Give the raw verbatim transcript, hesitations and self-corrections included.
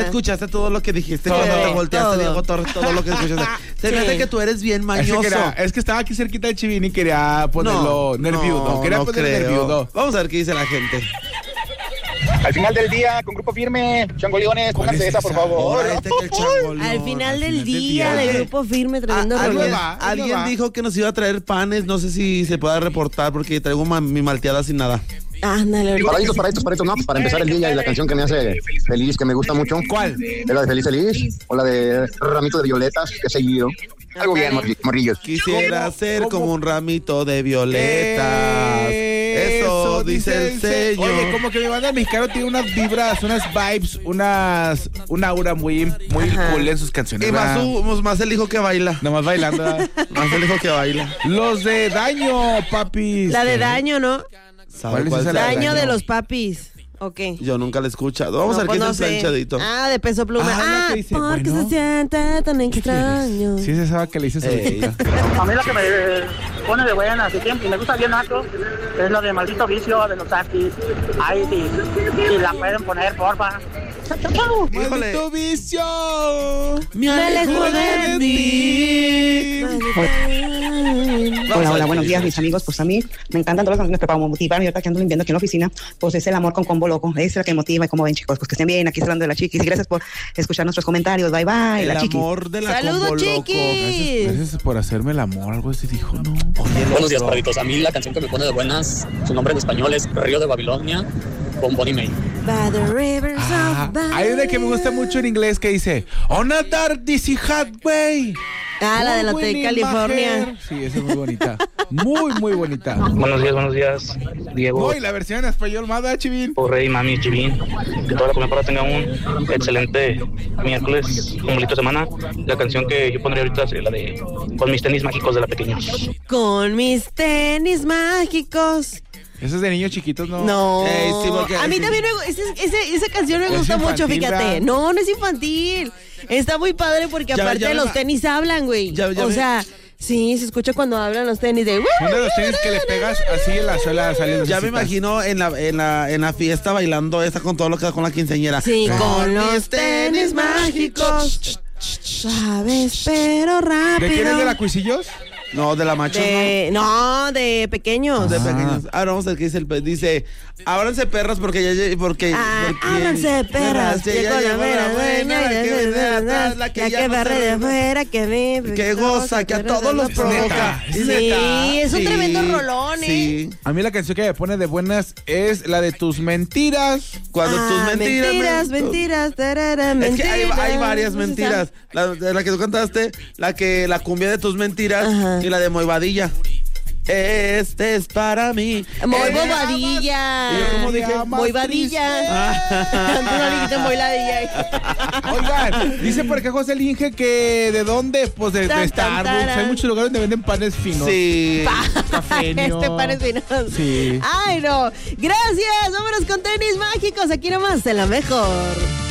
escuchaste todo lo que dijiste. Todo, Cuando te volteaste, todo. Diego Torres, todo lo que escuchaste. Se Sí. me hace que tú eres bien Es mañoso. que, era- es que estaba aquí cerquita de Chivini y quería ponerlo nerviudo. Quería no poner creo. nerviudo. Vamos a ver qué dice la gente. Al final del día, con Grupo Firme, changoleones, pónganse es esa, por esa? favor. Este que el changolón. Al final del del día, día. de Grupo Firme, tremendo Ah, Ahí alguien, rollo. va, ahí alguien va. dijo que nos iba a traer panes. No sé si se pueda reportar porque traigo ma- mi malteada sin nada. Ándale, ahorita. Paraditos, paraditos, paraditos, no, pues para empezar el día y la canción que me hace feliz, que me gusta mucho. ¿Cuál? Es la de Feliz Feliz, o la de Ramito de Violetas, que he seguido. Algo bien, morri- morrillos. Quisiera ¿Cómo? ser ¿Cómo? como un ramito de violetas. Eso dice el sello. Oye, como que mi banda mexicana tiene unas vibras, unas vibes, unas un aura muy, muy Ajá. cool en sus canciones. Y más, ¿verdad? su- más el hijo que baila. Nomás bailando. ¿verdad? Más el hijo que baila. Los de Daño, papis. La de Daño, ¿no? ¿Sabe ¿Cuál es cuál esa? es la- Daño de Daño. los papis. Ok. Yo nunca la he escuchado. Vamos No, a ver pues qué no es el sé. planchadito. Ah, de Peso Pluma. Ah, la Ah, que dice, porque bueno. se siente tan extraño. Sí, es esa que le dices Ey. ahorita. A mí lo que me pone de buena hace tiempo y me gusta bien harto es lo de Maldito Vicio de los Takis. Ahí sí, si la pueden poner, porfa. Híjole. ¡Maldito vicio! Me alejo de ti. Hola, hola, buenos días, mis amigos. Pues a mí me encantan todas las canciones, pero para motivarme, ahorita que ando limpiando aquí en la oficina, pues es el amor con Combo Loco. Es la que motiva. Y como ven, chicos, pues que estén bien. Aquí hablando de la Chiquis. Y gracias por escuchar nuestros comentarios. Bye, bye. El La Chiquis. amor de la ¡Saludos, Combo Loco. Chiquis! Gracias por hacerme el amor, algo así dijo, ¿no? Oye, el Buenos días, otro. perritos. A mí la canción que me pone de buenas, su nombre en español es Río de Babilonia, con Bonnie May. By the rivers Ah, of Babylon. hay una que me gusta mucho en inglés que dice On a dark dizzy highway. Ah, la de la Oh, de Winnie California. Maher. Sí, esa es muy bonita. Muy, muy bonita. Buenos días, buenos días, Diego, No, y la versión en español más, ¿verdad, Chivin? Rey, Mami, Chivín. Que toda la comunidad tenga un excelente miércoles, un bonito semana. La canción que yo pondría ahorita sería la de Con mis tenis mágicos de la Pequeños. Con mis tenis mágicos. Eso es de niños chiquitos, ¿no? No. Ey, sí, porque- a mí sí. también me, gu- ese- ese- esa canción me Es gusta mucho, infantil, fíjate. ¿verdad? No, no es infantil. Está muy padre porque Ya- aparte ya me los ma- tenis hablan, güey. Ya- ya o me- sea, sí, se escucha cuando hablan los tenis de... Son de los tenis que le pegas así en la suela saliendo. Ya me imagino en la, en la, en la fiesta bailando esa con todo lo que da con la quinceañera. Sí, con los tenis mágicos. Suaves pero rápido. ¿De quién es de la Cuisillos? No, de la machos, De- no, de pequeños. no. De pequeños. Ahora vamos a ver qué dice el pe- dice, ábranse perras porque ya lle- porque, Ah, porque ábranse, perras, ya llegó la llegó mera la buena, la que viene de atrás, la que ya no barre se de re- afuera, que me... que goza, que a todos los Es provoca. neta, es Es Sí, neta. es un Sí, tremendo rolón, ¿eh? Sí. A mí la canción que me pone de buenas es la de Tus Mentiras. Cuando Ah, tus mentiras. mentiras, me- mentiras, tarara, Es que hay, mentiras. hay varias ¿Cómo se mentiras. La, de la que tú cantaste, la que la cumbia de tus mentiras Ajá. y la de Moivadilla. Este es para mí. Muy Eh, bobadilla. ¿Y yo cómo dije? Muy vadilla. Antes no le dijiste muy ladilla. Oigan, dice por acá José Linge que de dónde, pues de, de Tan, tan, Starbucks. taran. Hay muchos lugares donde venden panes finos. Sí. Cafeño. Este parece Sí. Ay, no. Gracias. Vámonos con tenis mágicos. Aquí nomás, en la mejor.